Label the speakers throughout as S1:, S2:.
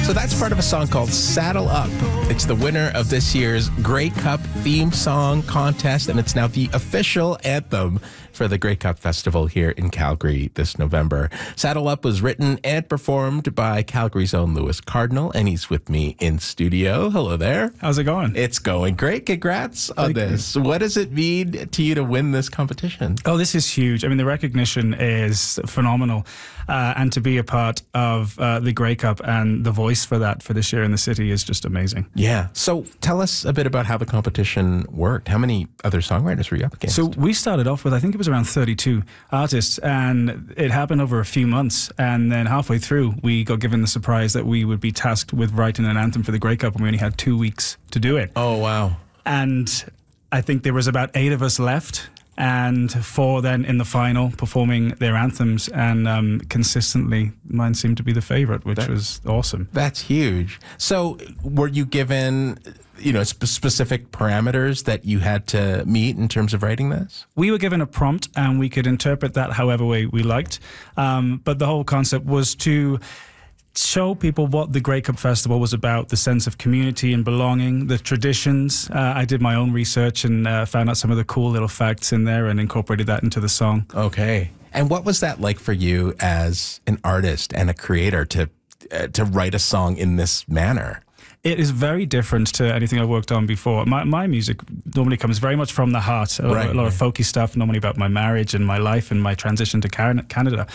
S1: So that's part of a song called Saddle Up. It's the winner of this year's Grey Cup theme song contest, and it's now the official anthem for the Grey Cup Festival here in Calgary this November. Saddle Up was written and performed by Calgary's own Lewis Cardinal, and he's with me in studio. Hello there.
S2: How's it going?
S1: It's going great. Congrats on this. What does it mean to you to win this competition?
S2: Oh, this is huge. I mean, the recognition is phenomenal. And to be a part of the Grey Cup and the voice for that for this year in the city is just amazing.
S1: Yeah. So tell us a bit about how the competition worked. How many other songwriters were you up against?
S2: So we started off with, I think it was around 32 artists, and it happened over a few months. And then halfway through, we got given the surprise that we would be tasked with writing an anthem for the Grey Cup, and we only had 2 weeks to do it.
S1: Oh, wow.
S2: And I think there was about 8 of us left, and 4 then in the final performing their anthems, and consistently mine seemed to be the favorite, which was awesome.
S1: That's huge. So were you given, specific parameters that you had to meet in terms of writing this?
S2: We were given a prompt and we could interpret that however way we liked. But the whole concept was to show people what the Grey Cup Festival was about, the sense of community and belonging, the traditions. I did my own research and found out some of the cool little facts in there and incorporated that into the song.
S1: Okay. And what was that like for you as an artist and a creator to write a song in this manner?
S2: It is very different to anything I've worked on before. My music normally comes very much from the heart. A lot of folky stuff, normally about my marriage and my life and my transition to Canada.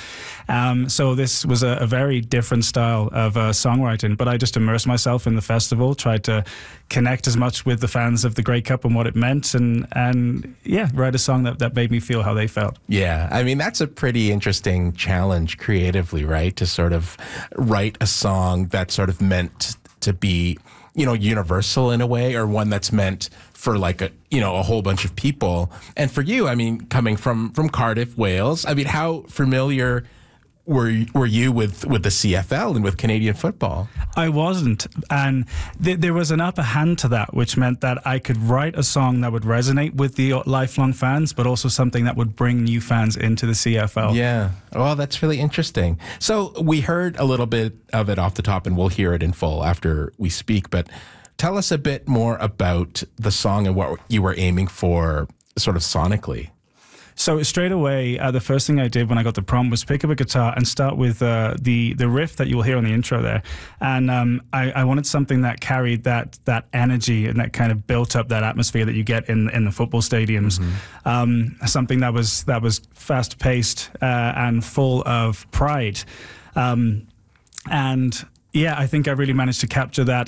S2: So this was a very different style of songwriting, but I just immersed myself in the festival, tried to connect as much with the fans of the Grey Cup and what it meant, and write a song that made me feel how they felt.
S1: Yeah, I mean, that's a pretty interesting challenge creatively, right? To sort of write a song that's sort of meant to be, universal in a way, or one that's meant for like a whole bunch of people. And for you, I mean, coming from Cardiff, Wales, I mean, how familiar were you with the CFL and with Canadian football?
S2: I wasn't, and there was an upper hand to that, which meant that I could write a song that would resonate with the lifelong fans, but also something that would bring new fans into the CFL.
S1: Yeah, well, that's really interesting. So we heard a little bit of it off the top, and we'll hear it in full after we speak, but tell us a bit more about the song and what you were aiming for sort of sonically.
S2: So straight away, the first thing I did when I got the prompt was pick up a guitar and start with the riff that you will hear on the intro there. And I wanted something that carried that energy and that kind of built up that atmosphere that you get in the football stadiums. Mm-hmm. Something that was fast paced and full of pride. I think I really managed to capture that